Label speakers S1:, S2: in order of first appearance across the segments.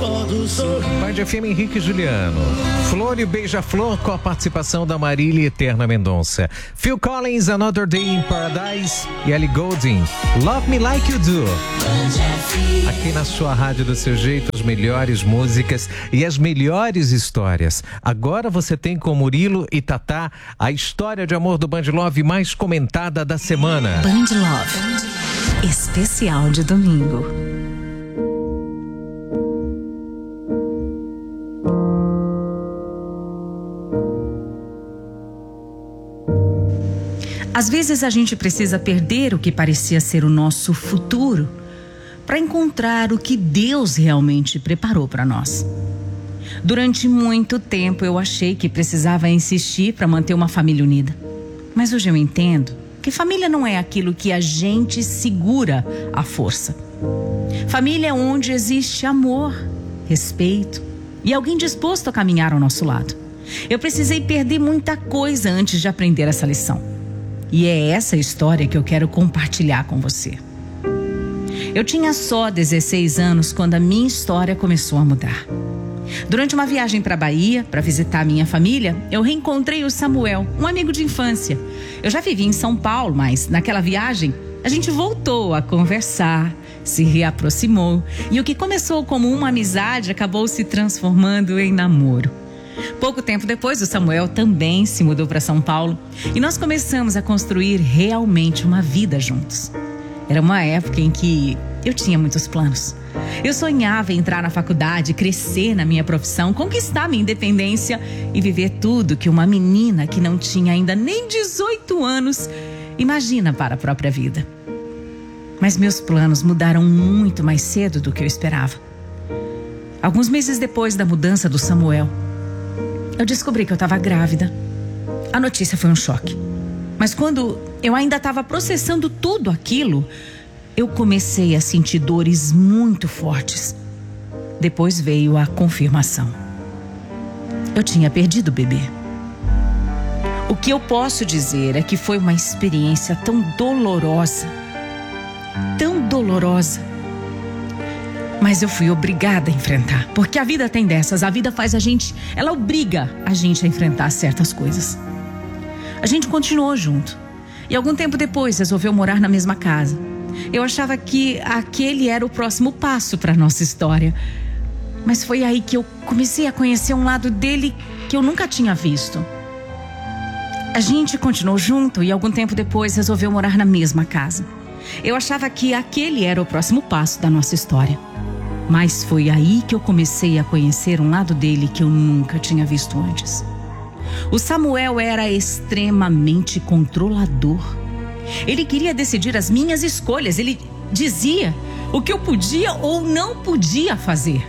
S1: Band FM Henrique e Juliano. Flor e Beija-Flor com a participação da Marília Eterna Mendonça. Phil Collins, Another Day in Paradise e Ellie Goulding, Love Me Like You Do. Aqui na sua rádio do seu jeito, as melhores músicas e as melhores histórias. Agora você tem com Murilo e Tatá a história de amor do Band Love mais comentada da semana.
S2: Band Love, especial de domingo. Às vezes a gente precisa perder o que parecia ser o nosso futuro para encontrar o que Deus realmente preparou para nós. Durante muito tempo eu achei que precisava insistir para manter uma família unida. Mas hoje eu entendo que família não é aquilo que a gente segura à força. Família é onde existe amor, respeito e alguém disposto a caminhar ao nosso lado. Eu precisei perder muita coisa antes de aprender essa lição. E é essa história que eu quero compartilhar com você. Eu tinha só 16 anos quando a minha história começou a mudar. Durante uma viagem para a Bahia, para visitar a minha família, eu reencontrei o Samuel, um amigo de infância. Eu já vivi em São Paulo, mas naquela viagem a gente voltou a conversar, se reaproximou. E o que começou como uma amizade acabou se transformando em namoro. Pouco tempo depois, o Samuel também se mudou para São Paulo e nós começamos a construir realmente uma vida juntos. Era uma época em que eu tinha muitos planos. Eu sonhava em entrar na faculdade, crescer na minha profissão, conquistar minha independência e viver tudo que uma menina que não tinha ainda nem 18 anos imagina para a própria vida. Mas meus planos mudaram muito mais cedo do que eu esperava. Alguns meses depois da mudança do Samuel, eu descobri que eu estava grávida. A notícia foi um choque. Mas quando eu ainda estava processando tudo aquilo, eu comecei a sentir dores muito fortes. Depois veio a confirmação. Eu tinha perdido o bebê. O que eu posso dizer é que foi uma experiência tão dolorosa. Tão dolorosa. Mas eu fui obrigada a enfrentar. Porque a vida tem dessas. A vida faz a gente... Ela obriga a gente a enfrentar certas coisas. A gente continuou junto. E algum tempo depois resolveu morar na mesma casa. Eu achava que aquele era o próximo passo para a nossa história. Mas foi aí que eu comecei a conhecer um lado dele que eu nunca tinha visto. A gente continuou junto e algum tempo depois resolveu morar na mesma casa. Eu achava que aquele era o próximo passo da nossa história. Mas foi aí que eu comecei a conhecer um lado dele que eu nunca tinha visto antes. O Samuel era extremamente controlador. Ele queria decidir as minhas escolhas. Ele dizia o que eu podia ou não podia fazer.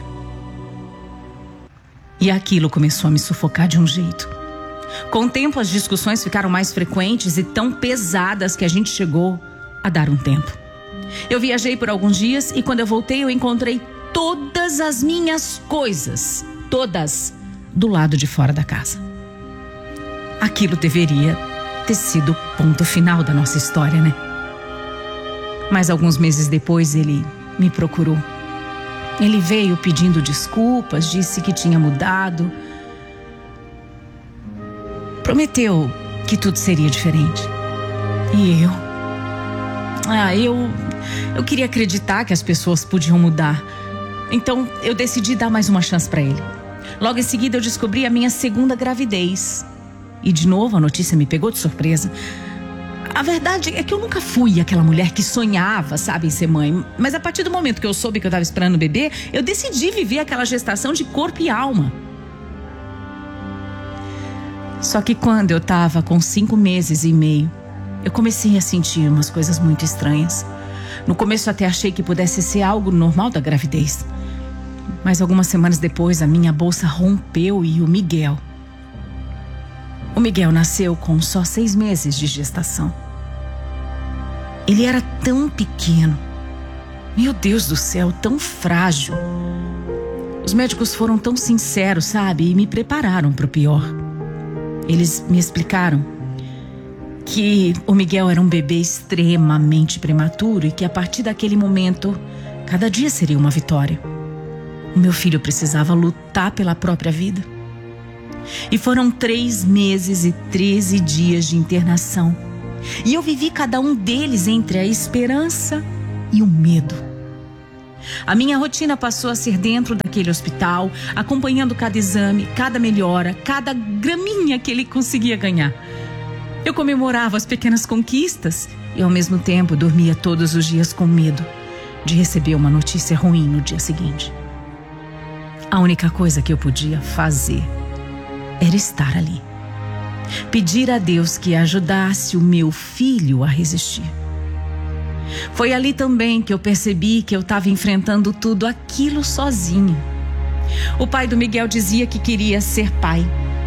S2: E aquilo começou a me sufocar de um jeito. Com o tempo, as discussões ficaram mais frequentes e tão pesadas que a gente chegou a dar um tempo. Eu viajei por alguns dias e quando eu voltei, eu encontrei todas as minhas coisas, todas, do lado de fora da casa. Aquilo deveria ter sido o ponto final da nossa história, né? Mas alguns meses depois ele me procurou. Ele veio pedindo desculpas, disse que tinha mudado. Prometeu que tudo seria diferente. E eu queria acreditar que as pessoas podiam mudar. Então eu decidi dar mais uma chance para ele. Logo em seguida eu descobri a minha segunda gravidez. E de novo a notícia me pegou de surpresa. A verdade é que eu nunca fui aquela mulher que sonhava, sabe, em ser mãe. Mas a partir do momento que eu soube que eu estava esperando o bebê, eu decidi viver aquela gestação de corpo e alma. Só que quando eu estava com 5 meses e meio, eu comecei a sentir umas coisas muito estranhas. No começo até achei que pudesse ser algo normal da gravidez. Mas algumas semanas depois a minha bolsa rompeu e o Miguel nasceu com só 6 meses de gestação. Ele era tão pequeno. Meu Deus do céu, tão frágil. Os médicos foram tão sinceros, sabe? E me prepararam para o pior. Eles me explicaram que o Miguel era um bebê extremamente prematuro e que a partir daquele momento, cada dia seria uma vitória. O meu filho precisava lutar pela própria vida. E foram 3 meses e 13 dias de internação. E eu vivi cada um deles entre a esperança e o medo. A minha rotina passou a ser dentro daquele hospital, acompanhando cada exame, cada melhora, cada graminha que ele conseguia ganhar. Eu comemorava as pequenas conquistas e ao mesmo tempo dormia todos os dias com medo de receber uma notícia ruim no dia seguinte. A única coisa que eu podia fazer era estar ali. Pedir a Deus que ajudasse o meu filho a resistir. Foi ali também que eu percebi que eu estava enfrentando tudo aquilo sozinho. O pai do Miguel dizia que queria ser pai.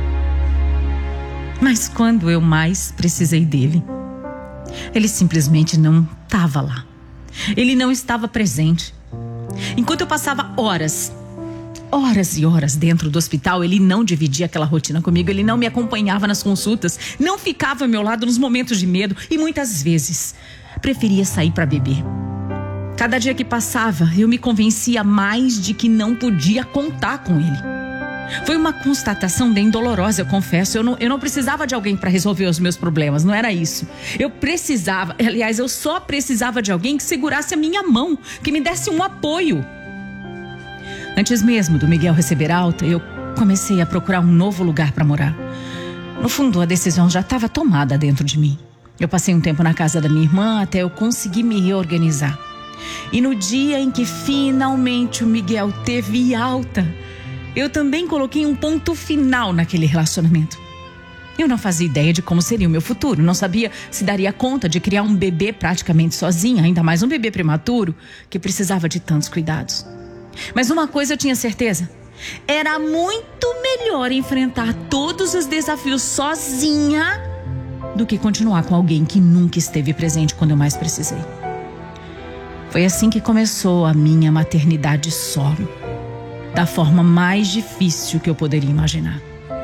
S2: Mas quando eu mais precisei dele, ele simplesmente não estava lá. Ele não estava presente. Enquanto eu passava horas e horas dentro do hospital, ele não dividia aquela rotina comigo, ele não me acompanhava nas consultas, não ficava ao meu lado nos momentos de medo e muitas vezes preferia sair para beber. Cada dia que passava, eu me convencia mais de que não podia contar com ele. Foi uma constatação bem dolorosa, eu confesso. Eu não precisava de alguém para resolver os meus problemas, não era isso. Eu só precisava de alguém que segurasse a minha mão, que me desse um apoio. Antes mesmo do Miguel receber alta, eu comecei a procurar um novo lugar para morar. No fundo, a decisão já estava tomada dentro de mim. Eu passei um tempo na casa da minha irmã até eu conseguir me reorganizar. E no dia em que finalmente o Miguel teve alta, eu também coloquei um ponto final naquele relacionamento. Eu não fazia ideia de como seria o meu futuro. Não sabia se daria conta de criar um bebê praticamente sozinha, ainda mais um bebê prematuro que precisava de tantos cuidados. Mas uma coisa eu tinha certeza: era muito melhor enfrentar todos os desafios sozinha do que continuar com alguém que nunca esteve presente quando eu mais precisei. Foi assim que começou a minha maternidade solo, da forma mais difícil que eu poderia imaginar.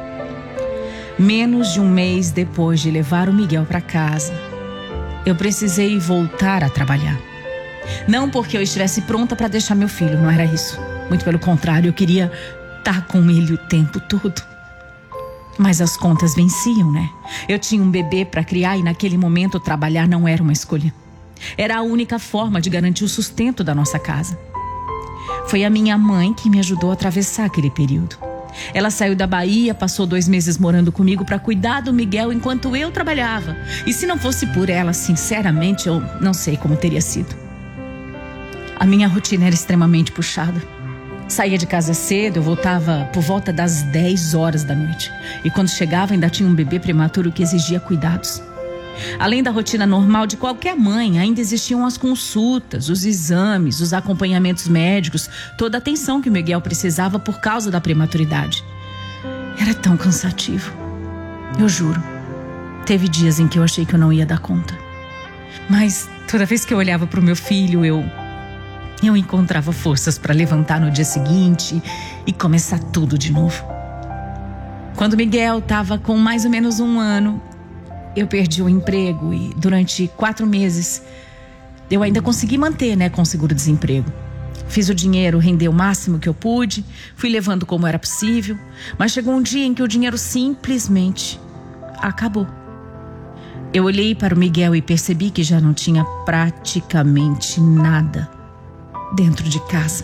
S2: Menos de um mês depois de levar o Miguel para casa, eu precisei voltar a trabalhar. Não porque eu estivesse pronta para deixar meu filho, não era isso. Muito pelo contrário, eu queria estar com ele o tempo todo. Mas as contas venciam, né? Eu tinha um bebê para criar e naquele momento trabalhar não era uma escolha. Era a única forma de garantir o sustento da nossa casa. Foi a minha mãe que me ajudou a atravessar aquele período. Ela saiu da Bahia, passou 2 meses morando comigo para cuidar do Miguel enquanto eu trabalhava. E se não fosse por ela, sinceramente, eu não sei como teria sido. A minha rotina era extremamente puxada. Saía de casa cedo, eu voltava por volta das 10 horas da noite. E quando chegava ainda tinha um bebê prematuro que exigia cuidados. Além da rotina normal de qualquer mãe, ainda existiam as consultas, os exames, os acompanhamentos médicos, toda a atenção que o Miguel precisava por causa da prematuridade. Era tão cansativo. Eu juro, teve dias em que eu achei que eu não ia dar conta. Mas toda vez que eu olhava para o meu filho, eu encontrava forças para levantar no dia seguinte e começar tudo de novo. Quando Miguel estava com mais ou menos 1 ano, eu perdi o emprego e durante 4 meses eu ainda consegui manter, com o seguro-desemprego. Fiz o dinheiro render o máximo que eu pude, fui levando como era possível, mas chegou um dia em que o dinheiro simplesmente acabou. Eu olhei para o Miguel e percebi que já não tinha praticamente nada dentro de casa.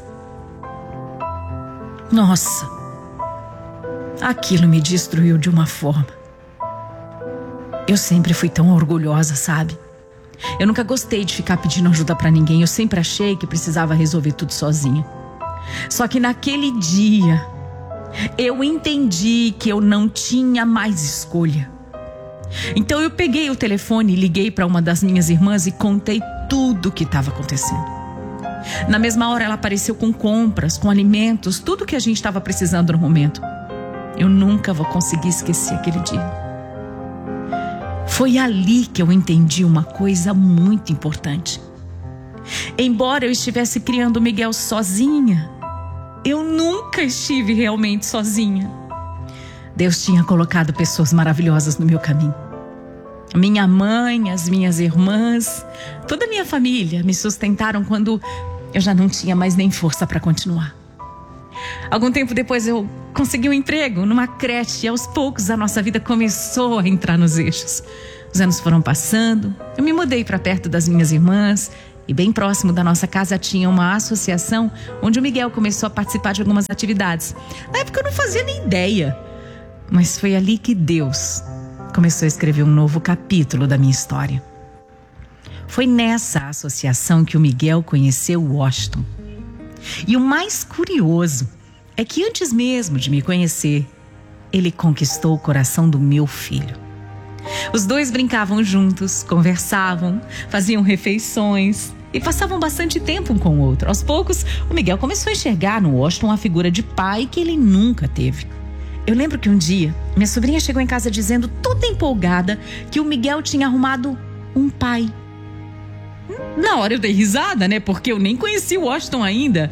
S2: Nossa, aquilo me destruiu de uma forma. Eu sempre fui tão orgulhosa, sabe? Eu nunca gostei de ficar pedindo ajuda pra ninguém. Eu sempre achei que precisava resolver tudo sozinha. Só que naquele dia, eu entendi que eu não tinha mais escolha. Então eu peguei o telefone e liguei para uma das minhas irmãs e contei tudo o que estava acontecendo. Na mesma hora ela apareceu com compras, com alimentos, tudo que a gente estava precisando no momento. Eu nunca vou conseguir esquecer aquele dia. Foi ali que eu entendi uma coisa muito importante. Embora eu estivesse criando o Miguel sozinha, eu nunca estive realmente sozinha. Deus tinha colocado pessoas maravilhosas no meu caminho. Minha mãe, as minhas irmãs, toda a minha família me sustentaram quando eu já não tinha mais nem força para continuar. Algum tempo depois eu consegui um emprego numa creche e aos poucos a nossa vida começou a entrar nos eixos. Os anos foram passando, eu me mudei para perto das minhas irmãs e bem próximo da nossa casa tinha uma associação onde o Miguel começou a participar de algumas atividades. Na época eu não fazia nem ideia, mas foi ali que Deus começou a escrever um novo capítulo da minha história. Foi nessa associação que o Miguel conheceu o Washington. E o mais curioso é que antes mesmo de me conhecer, ele conquistou o coração do meu filho. Os dois brincavam juntos, conversavam, faziam refeições e passavam bastante tempo um com o outro. Aos poucos, o Miguel começou a enxergar no Washington a figura de pai que ele nunca teve. Eu lembro que um dia, minha sobrinha chegou em casa dizendo, toda empolgada, que o Miguel tinha arrumado um pai. Na hora eu dei risada, né? Porque eu nem conheci o Washington ainda.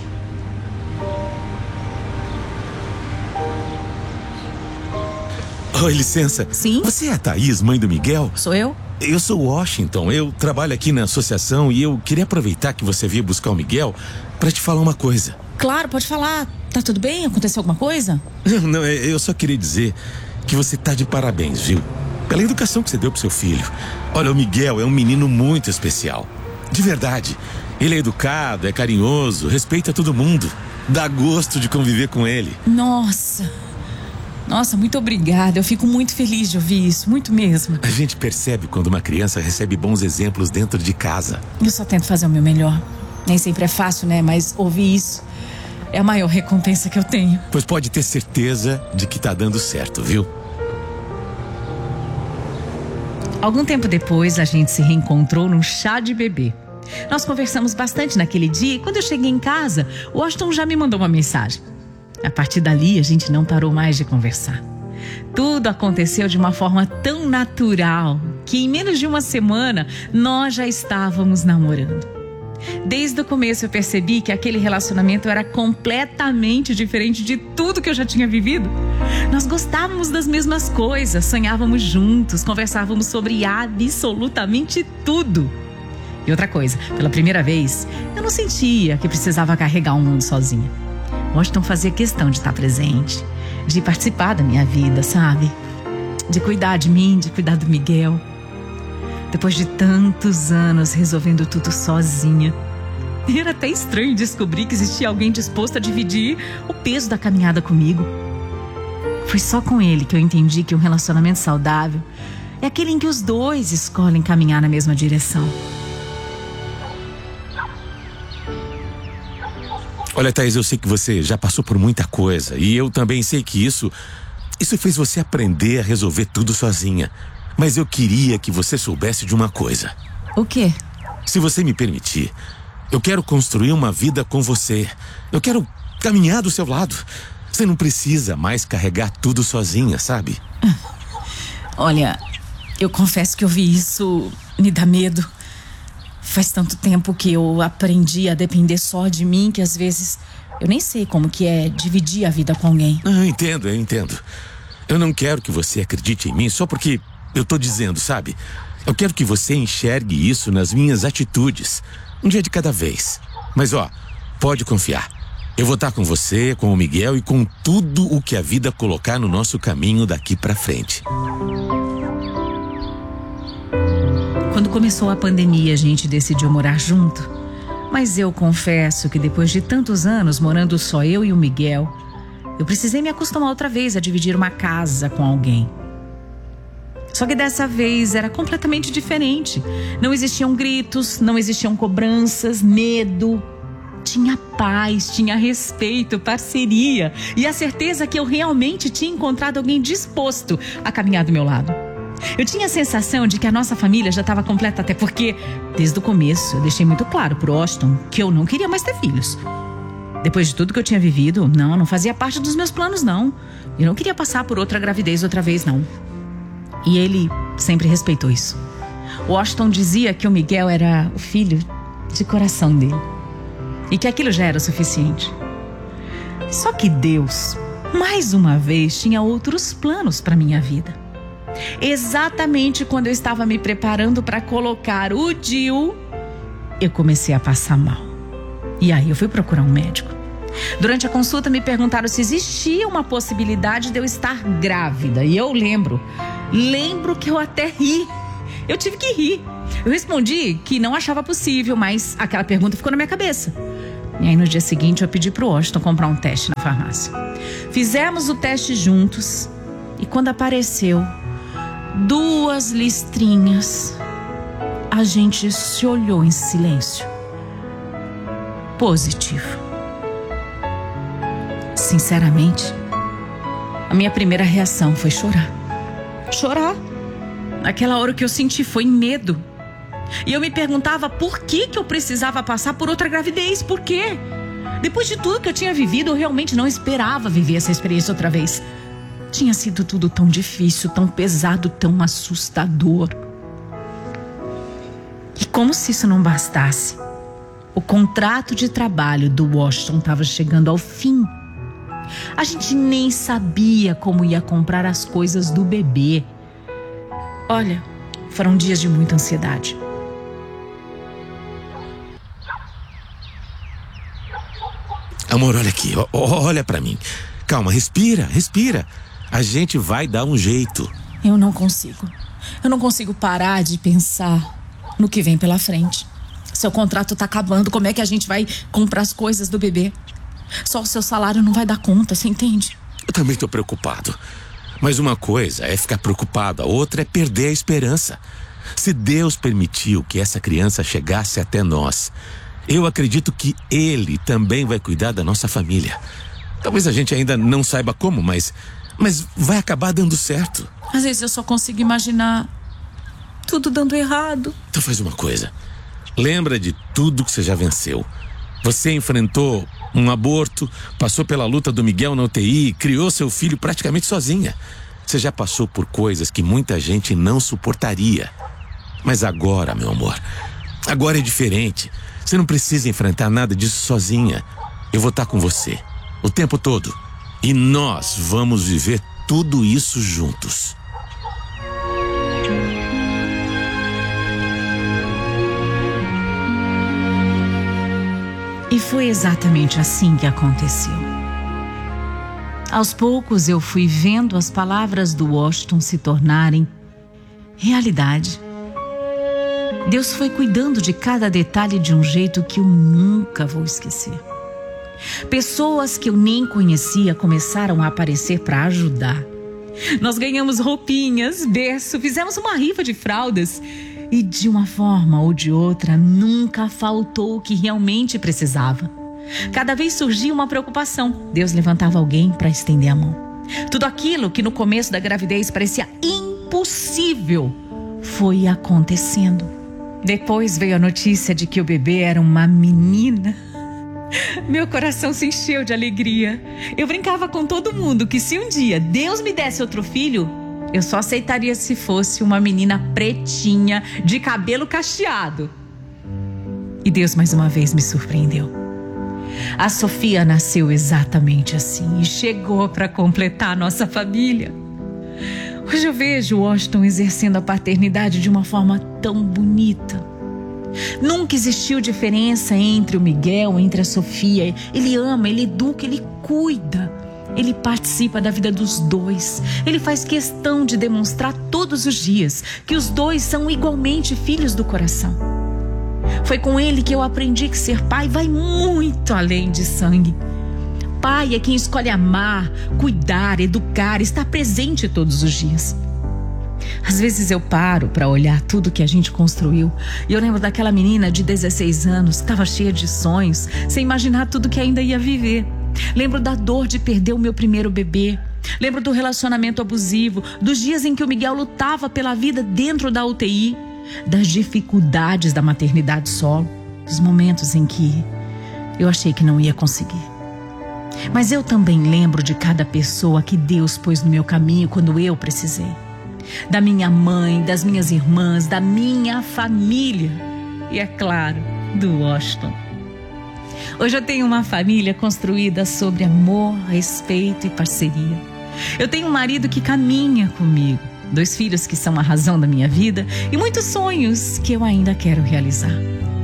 S3: Oi, licença.
S2: Sim?
S3: Você é a Thaís, mãe do Miguel?
S2: Sou eu?
S3: Eu sou o Washington, eu trabalho aqui na associação e eu queria aproveitar que você veio buscar o Miguel pra te falar uma coisa.
S2: Claro, pode falar. Tá tudo bem? Aconteceu alguma coisa?
S3: Não, eu só queria dizer que você tá de parabéns, viu? Pela educação que você deu pro seu filho. Olha, o Miguel é um menino muito especial. De verdade. Ele é educado, é carinhoso, respeita todo mundo. Dá gosto de conviver com ele.
S2: Nossa, muito obrigada. Eu fico muito feliz de ouvir isso, muito mesmo.
S3: A gente percebe quando uma criança recebe bons exemplos dentro de casa.
S2: Eu só tento fazer o meu melhor. Nem sempre é fácil, né? Mas ouvir isso é a maior recompensa que eu tenho.
S3: Pois pode ter certeza de que tá dando certo, viu?
S2: Algum tempo depois, a gente se reencontrou num chá de bebê. Nós conversamos bastante naquele dia e quando eu cheguei em casa, o Washington já me mandou uma mensagem. A partir dali, a gente não parou mais de conversar. Tudo aconteceu de uma forma tão natural que em menos de uma semana, nós já estávamos namorando. Desde o começo eu percebi que aquele relacionamento era completamente diferente de tudo que eu já tinha vivido. Nós gostávamos das mesmas coisas, sonhávamos juntos, conversávamos sobre absolutamente tudo. E outra coisa, pela primeira vez, eu não sentia que precisava carregar o mundo sozinha. Washington fazia questão de estar presente, de participar da minha vida, sabe? De cuidar de mim, de cuidar do Miguel. Depois de tantos anos resolvendo tudo sozinha, era até estranho descobrir que existia alguém disposto a dividir o peso da caminhada comigo. Foi só com ele que eu entendi que um relacionamento saudável é aquele em que os dois escolhem caminhar na mesma direção.
S3: Olha, Thaís, eu sei que você já passou por muita coisa e eu também sei que isso fez você aprender a resolver tudo sozinha. Mas eu queria que você soubesse de uma coisa.
S2: O quê?
S3: Se você me permitir, eu quero construir uma vida com você. Eu quero caminhar do seu lado. Você não precisa mais carregar tudo sozinha, sabe?
S2: Olha, eu confesso que ouvir isso me dá medo. Faz tanto tempo que eu aprendi a depender só de mim que às vezes eu nem sei como que é dividir a vida com alguém.
S3: Eu entendo. Eu não quero que você acredite em mim só porque eu tô dizendo, sabe? Eu quero que você enxergue isso nas minhas atitudes. Um dia de cada vez. Mas pode confiar. Eu vou estar com você, com o Miguel e com tudo o que a vida colocar no nosso caminho daqui pra frente.
S2: Quando começou a pandemia, a gente decidiu morar junto. Mas eu confesso que depois de tantos anos morando só eu e o Miguel, eu precisei me acostumar outra vez a dividir uma casa com alguém. Só que dessa vez era completamente diferente. Não existiam gritos, não existiam cobranças, medo. Tinha paz, tinha respeito, parceria e a certeza que eu realmente tinha encontrado alguém disposto a caminhar do meu lado. Eu tinha a sensação de que a nossa família já estava completa, até porque, desde o começo, eu deixei muito claro pro Washington que eu não queria mais ter filhos. Depois de tudo que eu tinha vivido, não fazia parte dos meus planos, não. Eu não queria passar por outra gravidez outra vez, não. E ele sempre respeitou isso. O Washington dizia que o Miguel era o filho de coração dele. E que aquilo já era o suficiente. Só que Deus, mais uma vez, tinha outros planos para minha vida. Exatamente quando eu estava me preparando para colocar o DIU, eu comecei a passar mal. E aí eu fui procurar um médico. Durante a consulta me perguntaram se existia uma possibilidade de eu estar grávida. E eu lembro que eu até ri. Eu tive que rir. Eu respondi que não achava possível, mas aquela pergunta ficou na minha cabeça. E aí no dia seguinte eu pedi pro Washington comprar um teste na farmácia. Fizemos o teste juntos e quando apareceu 2 listrinhas, a gente se olhou em silêncio. Positivo. Sinceramente, a minha primeira reação foi chorar. Chorar. Naquela hora o que eu senti foi medo. E eu me perguntava por que eu precisava passar por outra gravidez. Por quê? Depois de tudo que eu tinha vivido, eu realmente não esperava viver essa experiência outra vez. Tinha sido tudo tão difícil, tão pesado, tão assustador. E como se isso não bastasse, o contrato de trabalho do Washington estava chegando ao fim. A gente nem sabia como ia comprar as coisas do bebê. Olha, foram dias de muita ansiedade.
S3: Amor, olha aqui, olha pra mim. Calma, respira. A gente vai dar um jeito.
S2: Eu não consigo parar de pensar no que vem pela frente. Seu contrato tá acabando, como é que a gente vai comprar as coisas do bebê? Só o seu salário não vai dar conta, você entende?
S3: Eu também tô preocupado. Mas uma coisa é ficar preocupado, a outra é perder a esperança. Se Deus permitiu que essa criança chegasse até nós, eu acredito que Ele também vai cuidar da nossa família. Talvez a gente ainda não saiba como, mas vai acabar dando certo.
S2: Às vezes eu só consigo imaginar tudo dando errado.
S3: Então faz uma coisa. Lembra de tudo que você já venceu. Você enfrentou um aborto, passou pela luta do Miguel na UTI, criou seu filho praticamente sozinha. Você já passou por coisas que muita gente não suportaria. Mas agora, meu amor, agora é diferente. Você não precisa enfrentar nada disso sozinha. Eu vou estar com você o tempo todo. E nós vamos viver tudo isso juntos.
S2: E foi exatamente assim que aconteceu. Aos poucos eu fui vendo as palavras do Washington se tornarem realidade. Deus foi cuidando de cada detalhe de um jeito que eu nunca vou esquecer. Pessoas que eu nem conhecia começaram a aparecer para ajudar. Nós ganhamos roupinhas, berço, fizemos uma rifa de fraldas. E de uma forma ou de outra, nunca faltou o que realmente precisava. Cada vez surgia uma preocupação. Deus levantava alguém para estender a mão. Tudo aquilo que no começo da gravidez parecia impossível foi acontecendo. Depois veio a notícia de que o bebê era uma menina. Meu coração se encheu de alegria. Eu brincava com todo mundo que se um dia Deus me desse outro filho, eu só aceitaria se fosse uma menina pretinha, de cabelo cacheado. E Deus mais uma vez me surpreendeu. A Sofia nasceu exatamente assim e chegou para completar a nossa família. Hoje eu vejo o Washington exercendo a paternidade de uma forma tão bonita. Nunca existiu diferença entre o Miguel, entre a Sofia. Ele ama, ele educa, ele cuida. Ele participa da vida dos dois. Ele faz questão de demonstrar todos os dias que os dois são igualmente filhos do coração. Foi com ele que eu aprendi que ser pai vai muito além de sangue. Pai é quem escolhe amar, cuidar, educar, estar presente todos os dias. Às vezes eu paro para olhar tudo que a gente construiu e eu lembro daquela menina de 16 anos que estava cheia de sonhos, sem imaginar tudo que ainda ia viver. Lembro da dor de perder o meu primeiro bebê. Lembro do relacionamento abusivo, dos dias em que o Miguel lutava pela vida dentro da UTI, das dificuldades da maternidade solo, dos momentos em que eu achei que não ia conseguir. Mas eu também lembro de cada pessoa que Deus pôs no meu caminho quando eu precisei. Da minha mãe, das minhas irmãs, da minha família e, é claro, do Washington. Hoje eu tenho uma família construída sobre amor, respeito e parceria. Eu tenho um marido que caminha comigo, 2 filhos que são a razão da minha vida e muitos sonhos que eu ainda quero realizar.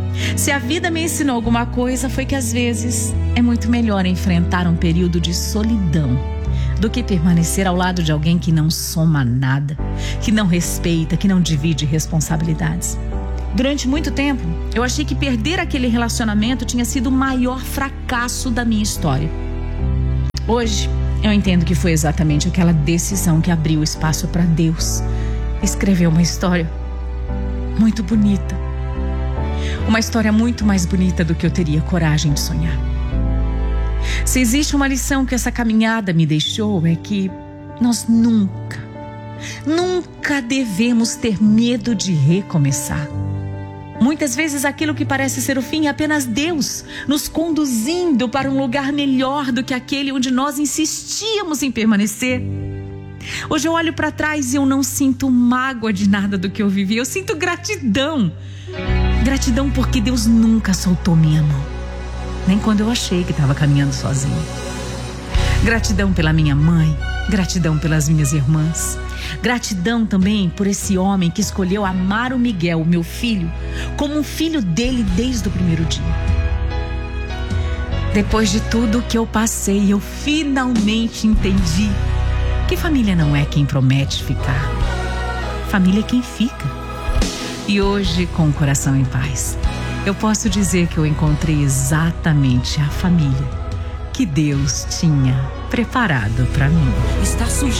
S2: Se a vida me ensinou alguma coisa, foi que às vezes é muito melhor enfrentar um período de solidão do que permanecer ao lado de alguém que não soma nada, que não respeita, que não divide responsabilidades. Durante muito tempo, eu achei que perder aquele relacionamento tinha sido o maior fracasso da minha história. Hoje, eu entendo que foi exatamente aquela decisão que abriu espaço para Deus escrever uma história muito bonita. Uma história muito mais bonita do que eu teria coragem de sonhar. Se existe uma lição que essa caminhada me deixou, é que nós nunca devemos ter medo de recomeçar. Muitas vezes aquilo que parece ser o fim é apenas Deus nos conduzindo para um lugar melhor do que aquele onde nós insistíamos em permanecer. Hoje eu olho para trás e eu não sinto mágoa de nada do que eu vivi. Eu sinto gratidão. Gratidão porque Deus nunca soltou minha mão, nem quando eu achei que estava caminhando sozinho. Gratidão pela minha mãe, gratidão pelas minhas irmãs. Gratidão também por esse homem que escolheu amar o Miguel, o meu filho, como um filho dele desde o primeiro dia. Depois de tudo que eu passei, eu finalmente entendi que família não é quem promete ficar. Família é quem fica. E hoje, com o coração em paz, eu posso dizer que eu encontrei exatamente a família que Deus tinha preparado para mim.
S4: Está surgindo